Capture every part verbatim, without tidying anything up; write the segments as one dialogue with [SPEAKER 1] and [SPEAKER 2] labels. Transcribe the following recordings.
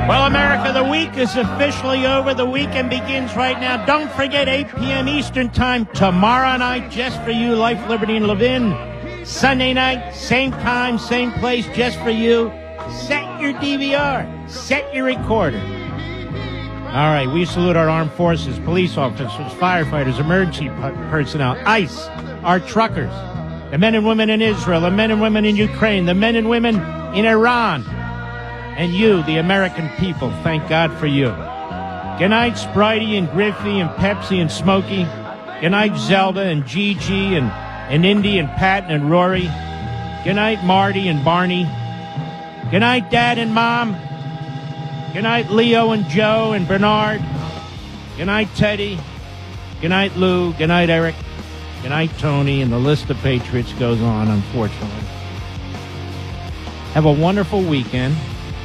[SPEAKER 1] Well, America, the week is officially over. The weekend begins right now. Don't forget, eight p.m. Eastern Time tomorrow night, just for you, Life, Liberty, and Levin. Sunday night, same time, same place, just for you. Set your D V R. Set your recorder. All right, we salute our armed forces, police officers, firefighters, emergency personnel, ICE, our truckers, the men and women in Israel, the men and women in Ukraine, the men and women in Iran, and you, the American people. Thank God for you. Good night, Spritey and Griffey and Pepsi and Smokey. Good night, Zelda and Gigi and, and Indy and Patton and Rory. Good night, Marty and Barney. Good night, Dad and Mom. Good night, Leo and Joe and Bernard. Good night, Teddy. Good night, Lou. Good night, Eric. Good night, Tony. And the list of Patriots goes on, unfortunately. Have a wonderful weekend.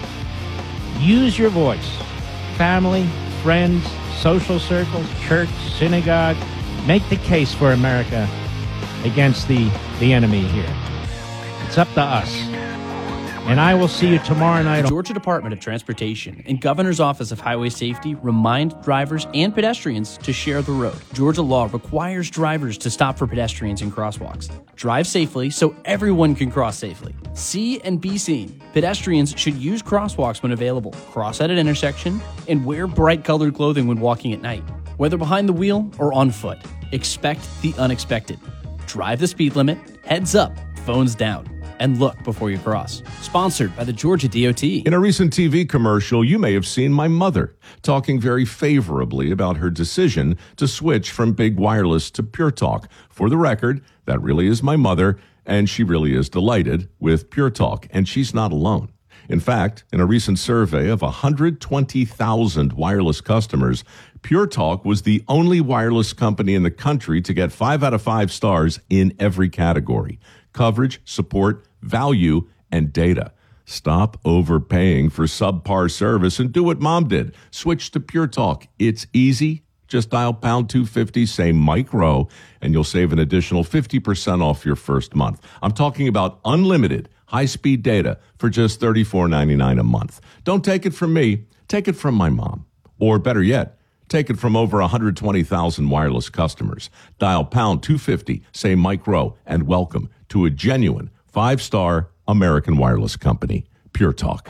[SPEAKER 1] Use your voice. Family, friends, social circles, church, synagogue. Make the case for America against the, the enemy here. It's up to us. And I will see you tomorrow night.
[SPEAKER 2] The Georgia Department of Transportation and Governor's Office of Highway Safety remind drivers and pedestrians to share the road. Georgia law requires drivers to stop for pedestrians in crosswalks. Drive safely so everyone can cross safely. See and be seen. Pedestrians should use crosswalks when available, cross at an intersection, and wear bright-colored clothing when walking at night. Whether behind the wheel or on foot, expect the unexpected. Drive the speed limit, heads up, phones down, and look before you cross. Sponsored by the Georgia D O T.
[SPEAKER 3] In a recent T V commercial, you may have seen my mother talking very favorably about her decision to switch from Big Wireless to Pure Talk. For the record, that really is my mother, and she really is delighted with Pure Talk, and she's not alone. In fact, in a recent survey of one hundred twenty thousand wireless customers, Pure Talk was the only wireless company in the country to get five out of five stars in every category: coverage, support, value, and data. Stop overpaying for subpar service and do what Mom did. Switch to Pure Talk. It's easy. Just dial pound two fifty, say Mike Rowe, and you'll save an additional fifty percent off your first month. I'm talking about unlimited high-speed data for just thirty-four ninety-nine a month. Don't take it from me. Take it from my mom. Or better yet, take it from over one hundred twenty thousand wireless customers. Dial pound two fifty, say Mike Rowe, and welcome to a genuine five-star American wireless company, Pure Talk.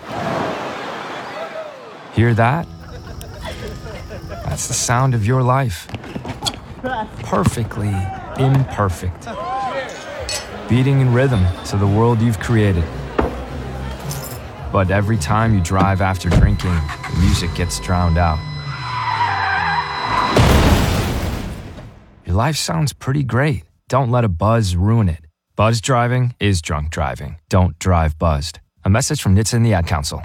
[SPEAKER 4] Hear that? That's the sound of your life. Perfectly imperfect. Beating in rhythm to the world you've created. But every time you drive after drinking, the music gets drowned out. Your life sounds pretty great. Don't let a buzz ruin it. Buzz driving is drunk driving. Don't drive buzzed. A message from N H T S A and the Ad Council.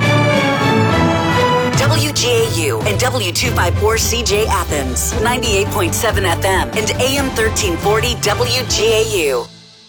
[SPEAKER 5] W G A U and W two fifty-four C J Athens, ninety-eight point seven F M and A M thirteen forty W G A U.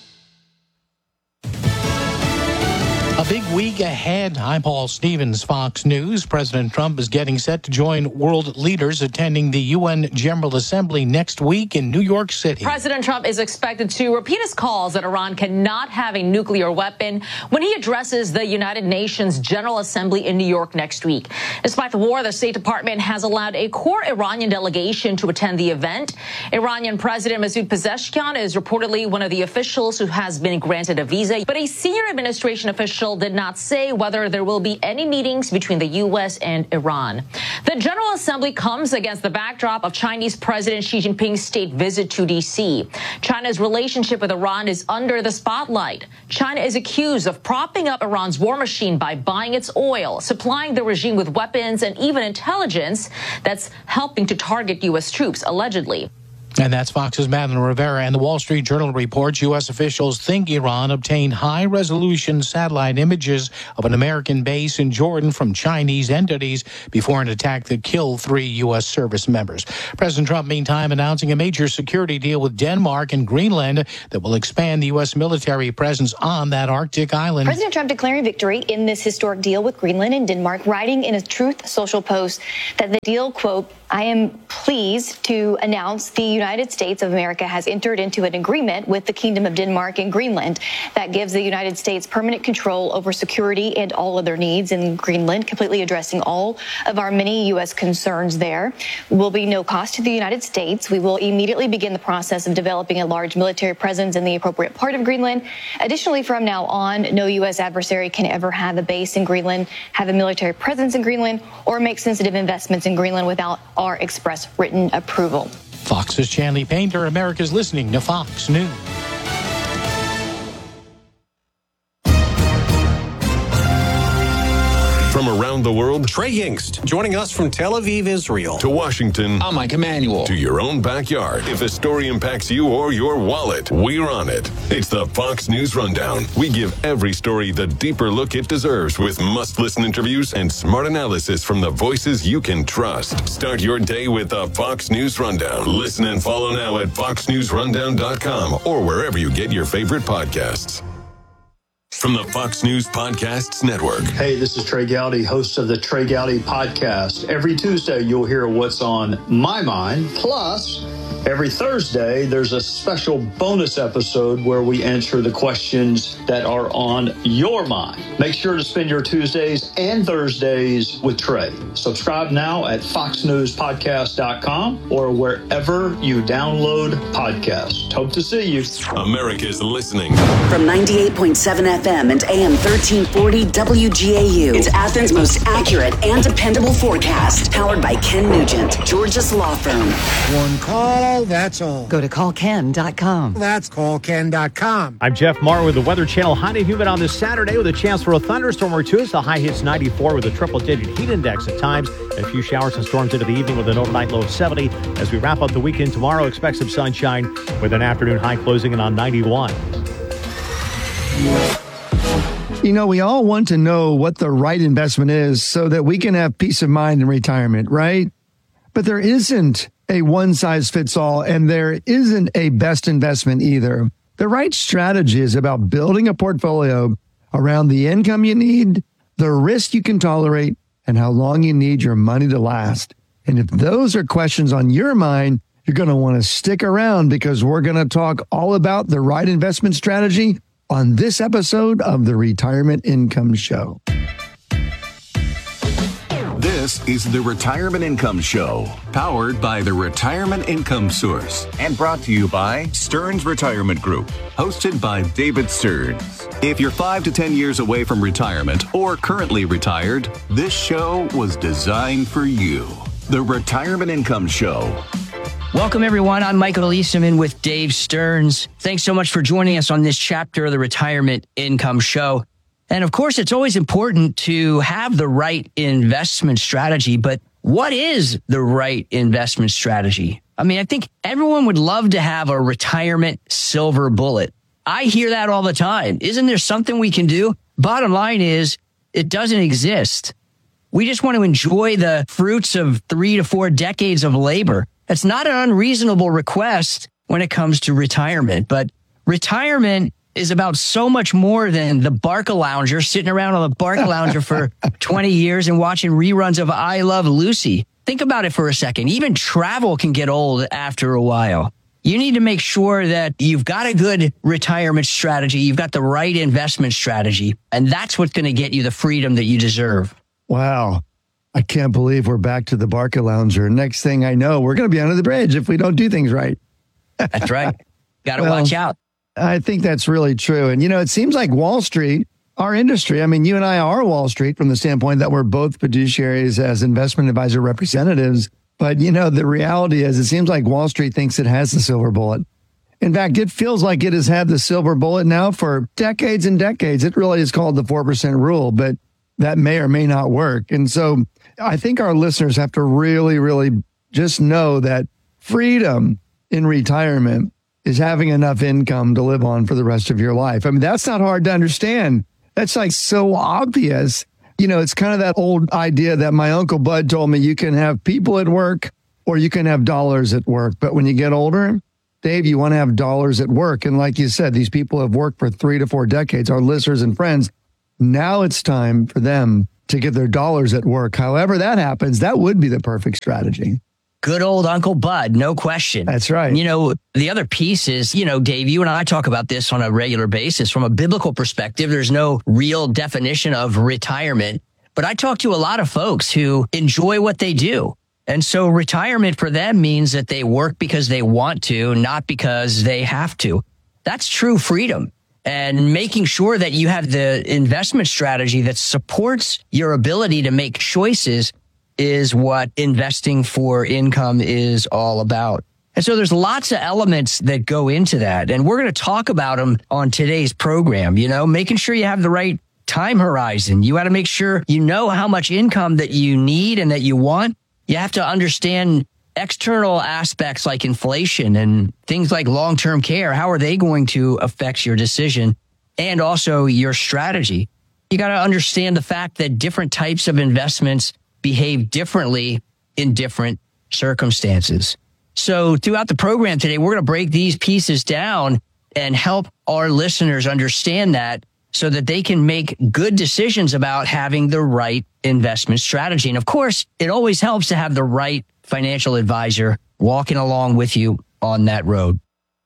[SPEAKER 6] A big week ahead. I'm Paul Stevens, Fox News. President Trump is getting set to join world leaders attending the U N General Assembly next week in New York City.
[SPEAKER 7] President Trump is expected to repeat his calls that Iran cannot have a nuclear weapon when he addresses the United Nations General Assembly in New York next week. Despite the war, the State Department has allowed a core Iranian delegation to attend the event. Iranian President Masoud Pezeshkian is reportedly one of the officials who has been granted a visa, but a senior administration official did not say whether there will be any meetings between the U S and Iran. The General Assembly comes against the backdrop of Chinese President Xi Jinping's state visit to D C. China's relationship with Iran is under the spotlight. China is accused of propping up Iran's war machine by buying its oil, supplying the regime with weapons and even intelligence that's helping to target U S troops, allegedly.
[SPEAKER 6] And that's Fox's Madeline Rivera. And the Wall Street Journal reports U S officials think Iran obtained high-resolution satellite images of an American base in Jordan from Chinese entities before an attack that killed three U S service members. President Trump, meantime, announcing a major security deal with Denmark and Greenland that will expand the U S military presence on that Arctic island.
[SPEAKER 8] President Trump declaring victory in this historic deal with Greenland and Denmark, writing in a Truth Social post that the deal, quote, I am pleased to announce the United States of America has entered into an agreement with the Kingdom of Denmark and Greenland that gives the United States permanent control over security and all other needs in Greenland, completely addressing all of our many U S concerns there. Will be no cost to the United States. We will immediately begin the process of developing a large military presence in the appropriate part of Greenland. Additionally, from now on, no U S adversary can ever have a base in Greenland, have a military presence in Greenland, or make sensitive investments in Greenland without our express written approval.
[SPEAKER 6] Fox's Chanley Painter, America's listening to Fox News.
[SPEAKER 9] From around the world, Trey Yingst, joining us from Tel Aviv, Israel. To Washington.
[SPEAKER 10] I'm Mike Emanuel.
[SPEAKER 9] To your own backyard. If a story impacts you or your wallet, we're on it. It's the Fox News Rundown. We give every story the deeper look it deserves with must-listen interviews and smart analysis from the voices you can trust. Start your day with the Fox News Rundown. Listen and follow now at fox news rundown dot com or wherever you get your favorite podcasts. From the Fox News Podcasts Network.
[SPEAKER 11] Hey, this is Trey Gowdy, host of the Trey Gowdy Podcast. Every Tuesday, you'll hear what's on my mind. Plus, every Thursday, there's a special bonus episode where we answer the questions that are on your mind. Make sure to spend your Tuesdays and Thursdays with Trey. Subscribe now at fox news podcast dot com or wherever you download podcasts. Hope to see you.
[SPEAKER 9] America's listening.
[SPEAKER 5] From ninety-eight point seven F M and A M thirteen forty W G A U. It's Athens' most accurate and dependable forecast. Powered by Ken Nugent, Georgia's law firm.
[SPEAKER 12] One call, that's all.
[SPEAKER 13] Go to call ken dot com.
[SPEAKER 12] That's call ken dot com.
[SPEAKER 14] I'm Jeff Marr with the Weather Channel. Hot and humid on this Saturday with a chance for a thunderstorm or two as the high hits ninety-four with a triple-digit heat index at times. And a few showers and storms into the evening with an overnight low of seventy. As we wrap up the weekend tomorrow, expect some sunshine with an afternoon high closing in on ninety-one.
[SPEAKER 15] You know, we all want to know what the right investment is so that we can have peace of mind in retirement, right? But there isn't a one-size-fits-all, and there isn't a best investment either. The right strategy is about building a portfolio around the income you need, the risk you can tolerate, and how long you need your money to last. And if those are questions on your mind, you're going to want to stick around because we're going to talk all about the right investment strategy on this episode of the Retirement Income Show.
[SPEAKER 16] This is the Retirement Income Show, powered by the Retirement Income Source and brought to you by Stearns Retirement Group, hosted by David Stearns. If you're five to ten years away from retirement or currently retired, this show was designed for you. The Retirement Income Show.
[SPEAKER 17] Welcome, everyone. I'm Michael Easterman with Dave Stearns. Thanks so much for joining us on this chapter of the Retirement Income Show. And of course, it's always important to have the right investment strategy. But what is the right investment strategy? I mean, I think everyone would love to have a retirement silver bullet. I hear that all the time. Isn't there something we can do? Bottom line is, it doesn't exist. We just want to enjoy the fruits of three to four decades of labor. That's not an unreasonable request when it comes to retirement, but retirement is about so much more than the Barcalounger sitting around on the Barcalounger for twenty years and watching reruns of I Love Lucy. Think about it for a second. Even travel can get old after a while. You need to make sure that you've got a good retirement strategy. You've got the right investment strategy, and that's what's going to get you the freedom that you deserve.
[SPEAKER 15] Wow. I can't believe we're back to the Barcalounger. Next thing I know, we're going to be under the bridge if we don't do things right.
[SPEAKER 17] That's right. Got to
[SPEAKER 15] well,
[SPEAKER 17] watch out.
[SPEAKER 15] I think that's really true. And, you know, it seems like Wall Street, our industry, I mean, you and I are Wall Street from the standpoint that we're both fiduciaries as investment advisor representatives. But, you know, the reality is it seems like Wall Street thinks it has the silver bullet. In fact, it feels like it has had the silver bullet now for decades and decades. It really is called the four percent rule, but that may or may not work. And so I think our listeners have to really, really just know that freedom in retirement is having enough income to live on for the rest of your life. I mean, that's not hard to understand. That's like so obvious. You know, it's kind of that old idea that my Uncle Bud told me, you can have people at work or you can have dollars at work. But when you get older, Dave, you want to have dollars at work. And like you said, these people have worked for three to four decades, our listeners and friends. Now it's time for them to get their dollars at work. However that happens, that would be the perfect strategy.
[SPEAKER 17] good old Uncle Bud, no question.
[SPEAKER 15] That's right.
[SPEAKER 17] You know, the other piece is, you know, Dave, you and I talk about this on a regular basis. From a biblical perspective, there's no real definition of retirement. But I talk to a lot of folks who enjoy what they do. And so retirement for them means that they work because they want to, not because they have to. That's true freedom. And making sure that you have the investment strategy that supports your ability to make choices is what investing for income is all about. And so there's lots of elements that go into that. And we're going to talk about them on today's program, you know, making sure you have the right time horizon. You got to make sure you know how much income that you need and that you want. You have to understand external aspects like inflation and things like long-term care. How are they going to affect your decision and also your strategy? You got to understand the fact that different types of investments behave differently in different circumstances. So throughout the program today, we're going to break these pieces down and help our listeners understand that so that they can make good decisions about having the right investment strategy. And of course, it always helps to have the right financial advisor walking along with you on that road.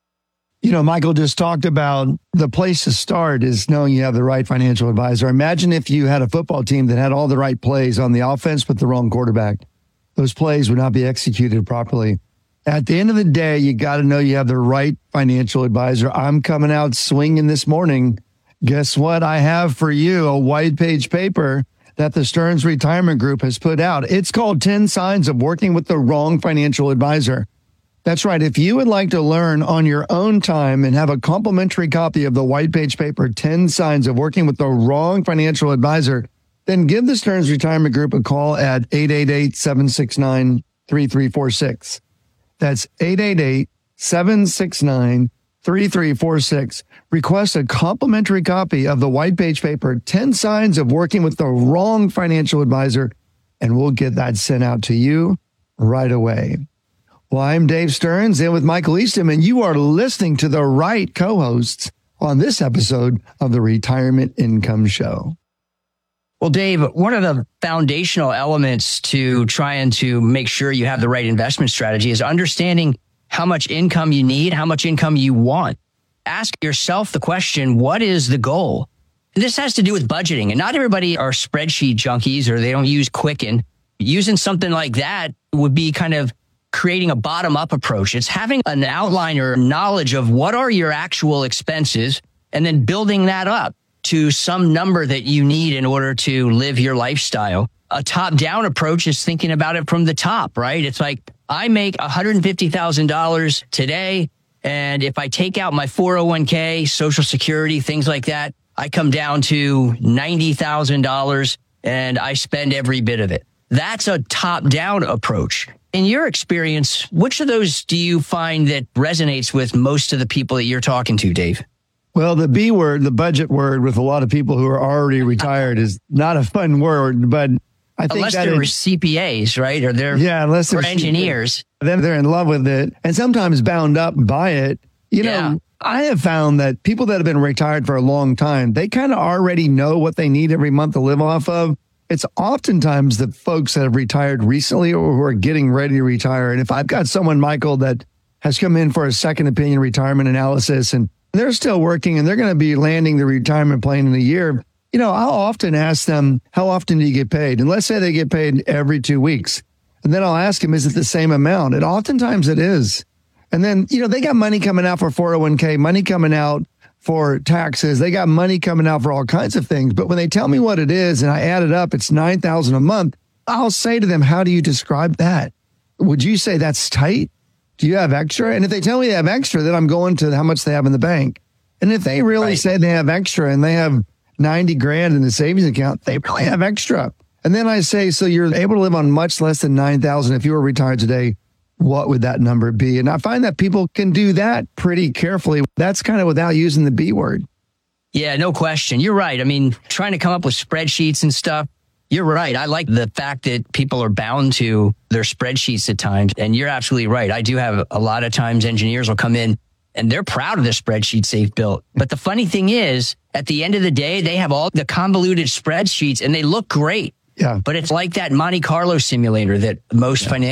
[SPEAKER 15] You know, Michael just talked about the place to start is knowing you have the right financial advisor. Imagine if you had a football team that had all the right plays on the offense, but the wrong quarterback. Those plays would not be executed properly. At the end of the day, you got to know you have the right financial advisor. I'm coming out swinging this morning. Guess what? I have for you a white page paper that the Stearns Retirement Group has put out. It's called ten Signs of Working with the Wrong Financial Advisor. That's right. If you would like to learn on your own time and have a complimentary copy of the white page paper, ten Signs of Working with the Wrong Financial Advisor, then give the Stearns Retirement Group a call at eight eight eight, seven six nine, three three four six. That's eight eight eight, seven six nine, three three four six. Request a complimentary copy of the white page paper, ten Signs of Working with the Wrong Financial Advisor, and we'll get that sent out to you right away. Well, I'm Dave Stearns in with Michael Eastham, and you are listening to the right co-hosts on this episode of the Retirement Income Show.
[SPEAKER 17] Well, Dave, one of the foundational elements to trying to make sure you have the right investment strategy is understanding how much income you need, how much income you want. Ask yourself the question, what is the goal? And this has to do with budgeting. And not everybody are spreadsheet junkies or they don't use Quicken. Using something like that would be kind of creating a bottom-up approach. It's having an outline or knowledge of what are your actual expenses and then building that up to some number that you need in order to live your lifestyle. A top-down approach is thinking about it from the top, right? It's like, I make one hundred fifty thousand dollars today, and if I take out my four oh one k, Social Security, things like that, I come down to ninety thousand dollars, and I spend every bit of it. That's a top-down approach. In your experience, which of those do you find that resonates with most of the people that you're talking to, Dave?
[SPEAKER 15] Well, the B word, the budget word, with a lot of people who are already retired is not a fun word, but I think
[SPEAKER 17] unless
[SPEAKER 15] that
[SPEAKER 17] they're
[SPEAKER 15] is,
[SPEAKER 17] C P As, right? Or they're,
[SPEAKER 15] yeah, unless they're
[SPEAKER 17] or engineers.
[SPEAKER 15] Then they're in love with it and sometimes bound up by it. You know,
[SPEAKER 17] Yeah.
[SPEAKER 15] I have found that people that have been retired for a long time, they kind of already know what they need every month to live off of. It's oftentimes the folks that have retired recently or who are getting ready to retire. And if I've got someone, Michael, that has come in for a second opinion retirement analysis and they're still working and they're going to be landing the retirement plan in a year, you know, I'll often ask them, how often do you get paid? And let's say they get paid every two weeks. And then I'll ask them, is it the same amount? And oftentimes it is. And then, you know, they got money coming out for four oh one k, money coming out for taxes. They got money coming out for all kinds of things. But when they tell me what it is and I add it up, it's nine thousand dollars a month. I'll say to them, how do you describe that? Would you say that's tight? Do you have extra? And if they tell me they have extra, then I'm going to how much they have in the bank. And if they really
[SPEAKER 17] Right.
[SPEAKER 15] say they have extra and they have ninety grand in the savings account, they really have extra. And then I say, so you're able to live on much less than nine thousand. If you were retired today, what would that number be? And I find that people can do that pretty carefully. That's kind of without using the B word.
[SPEAKER 17] Yeah, no question. You're right. I mean, trying to come up with spreadsheets and stuff. You're right. I like the fact that people are bound to their spreadsheets at times. And you're absolutely right. I do have a lot of times engineers will come in and they're proud of the spreadsheets they've built. But the funny thing is, at the end of the day, they have all the convoluted spreadsheets and they look great.
[SPEAKER 15] Yeah.
[SPEAKER 17] But it's like that Monte Carlo simulator that most
[SPEAKER 15] Yeah.
[SPEAKER 17] financial